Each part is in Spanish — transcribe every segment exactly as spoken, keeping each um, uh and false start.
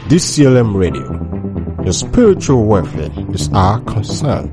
D C L M Radio. Your spiritual welfare is our concern.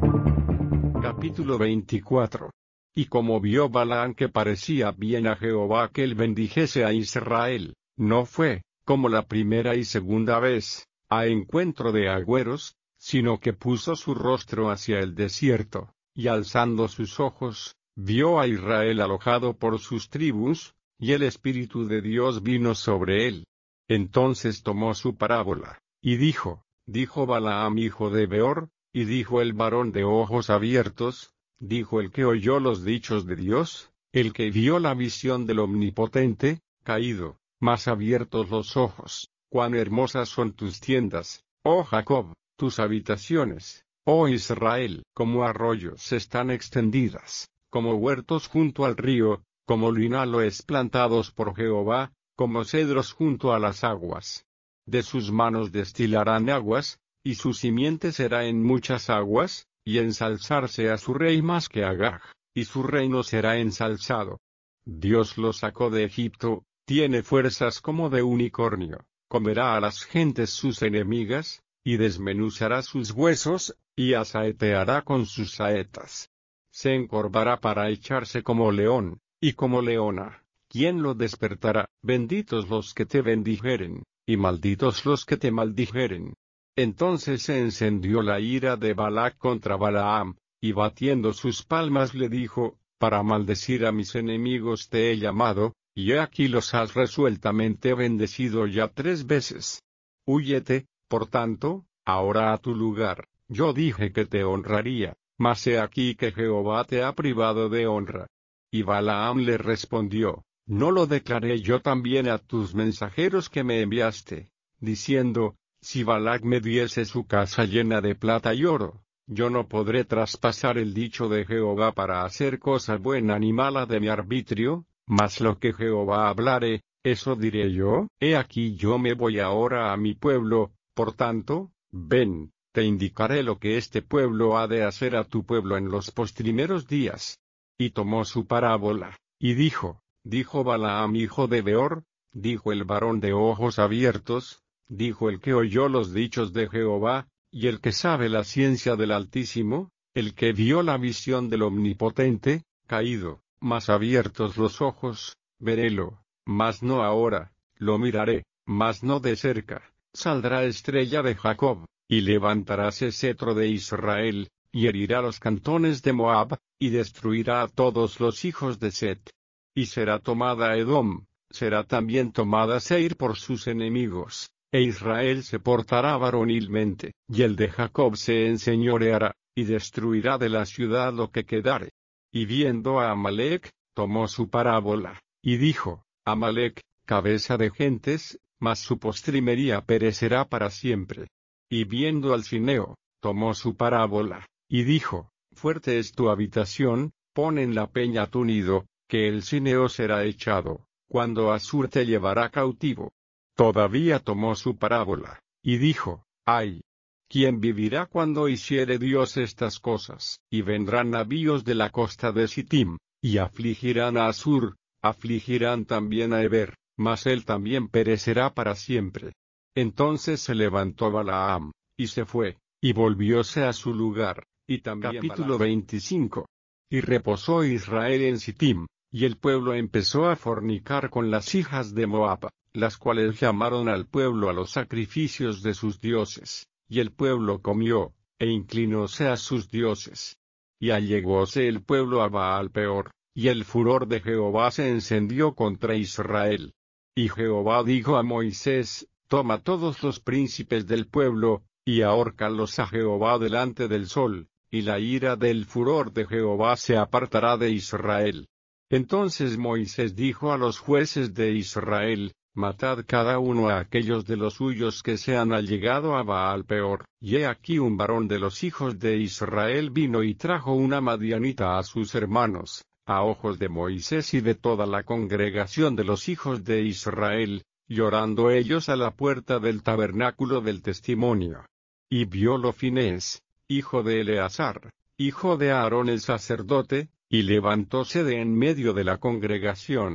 Capítulo veinticuatro. Y como vio Balaam que parecía bien a Jehová que él bendijese a Israel, no fue, como la primera y segunda vez, a encuentro de agüeros, sino que puso su rostro hacia el desierto, y alzando sus ojos, vio a Israel alojado por sus tribus, y el Espíritu de Dios vino sobre él. Entonces tomó su parábola, y dijo, dijo Balaam hijo de Beor, y dijo el varón de ojos abiertos, dijo el que oyó los dichos de Dios, el que vio la visión del Omnipotente, caído, más abiertos los ojos, cuán hermosas son tus tiendas, oh Jacob, tus habitaciones, oh Israel, como arroyos están extendidas, como huertos junto al río, como linaloes plantados por Jehová, como cedros junto a las aguas. De sus manos destilarán aguas, y su simiente será en muchas aguas, y ensalzarse a su rey más que Agag, y su reino será ensalzado. Dios lo sacó de Egipto, tiene fuerzas como de unicornio, comerá a las gentes sus enemigas, y desmenuzará sus huesos, y asaeteará con sus saetas. Se encorvará para echarse como león, y como leona. ¿Quién lo despertará? Benditos los que te bendijeren, y malditos los que te maldijeren. Entonces se encendió la ira de Balac contra Balaam, y batiendo sus palmas le dijo, para maldecir a mis enemigos te he llamado, y he aquí los has resueltamente bendecido ya tres veces. Húyete, por tanto, ahora a tu lugar, yo dije que te honraría, mas he aquí que Jehová te ha privado de honra. Y Balaam le respondió, ¿no lo declaré yo también a tus mensajeros que me enviaste, diciendo, si Balac me diese su casa llena de plata y oro, yo no podré traspasar el dicho de Jehová para hacer cosa buena ni mala de mi arbitrio, mas lo que Jehová hablare, eso diré yo? He aquí yo me voy ahora a mi pueblo, por tanto, ven, te indicaré lo que este pueblo ha de hacer a tu pueblo en los postrimeros días. Y tomó su parábola, y dijo, dijo Balaam hijo de Beor, dijo el varón de ojos abiertos, dijo el que oyó los dichos de Jehová, y el que sabe la ciencia del Altísimo, el que vio la visión del Omnipotente, caído, más abiertos los ojos, verélo, mas no ahora, lo miraré, mas no de cerca, saldrá estrella de Jacob, y levantaráse cetro de Israel, y herirá los cantones de Moab, y destruirá a todos los hijos de Set. Y será tomada Edom, será también tomada Seir por sus enemigos, e Israel se portará varonilmente, y el de Jacob se enseñoreará, y destruirá de la ciudad lo que quedare. Y viendo a Amalec, tomó su parábola, y dijo, Amalec, cabeza de gentes, mas su postrimería perecerá para siempre. Y viendo al Cineo, tomó su parábola, y dijo, fuerte es tu habitación, pon en la peña tu nido, que el Cineo será echado, cuando Asur te llevará cautivo. Todavía tomó su parábola, y dijo, ay, ¿quién vivirá cuando hiciere Dios estas cosas? Y vendrán navíos de la costa de Sittim, y afligirán a Asur, afligirán también a Eber, mas él también perecerá para siempre. Entonces se levantó Balaam, y se fue, y volvióse a su lugar. Y también capítulo veinticinco. Y reposó Israel en Sittim, y el pueblo empezó a fornicar con las hijas de Moab, las cuales llamaron al pueblo a los sacrificios de sus dioses, y el pueblo comió, e inclinóse a sus dioses. Y allegóse el pueblo a Baal Peor, y el furor de Jehová se encendió contra Israel. Y Jehová dijo a Moisés, toma todos los príncipes del pueblo, y ahórcalos a Jehová delante del sol, y la ira del furor de Jehová se apartará de Israel. Entonces Moisés dijo a los jueces de Israel, matad cada uno a aquellos de los suyos que se han allegado a Baal Peor. Y he aquí un varón de los hijos de Israel vino y trajo una madianita a sus hermanos, a ojos de Moisés y de toda la congregación de los hijos de Israel, llorando ellos a la puerta del tabernáculo del testimonio. Y viólo Finés, hijo de Eleazar, hijo de Aarón el sacerdote, y levantóse de en medio de la congregación,